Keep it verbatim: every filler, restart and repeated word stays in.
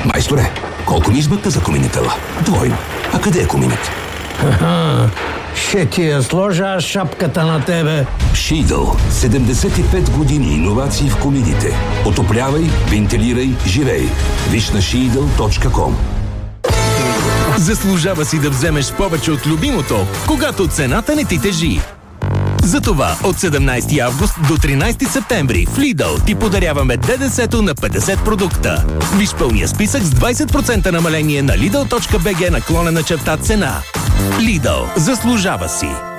Майсторе, колко ми измъкна за коминитела? Двойно. А къде е коминът? Ха-ха, ще ти я сложа аз шапката на тебе. Шидъл. седемдесет и пет години иновации в комините. Отоплявай, вентилирай, живей. Виж на шидъл точка ком. Заслужава си да вземеш повече от любимото, когато цената не ти тежи. Затова от седемнайсети август до тринайсети септември в Lidl ти подаряваме ДДС-то на петдесет продукта. Виж пълния списък с двайсет процента намаление на lidl точка би джи наклонена черта цена. Lidl. Заслужава си.